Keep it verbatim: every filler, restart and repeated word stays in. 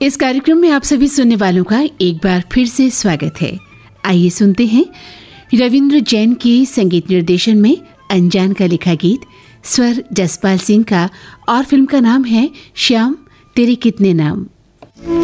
इस कार्यक्रम में आप सभी सुनने वालों का एक बार फिर से स्वागत है। आइए सुनते हैं रविंद्र जैन के संगीत निर्देशन में अनजान का लिखा गीत, स्वर जसपाल सिंह का, और फिल्म का नाम है श्याम तेरे कितने नाम।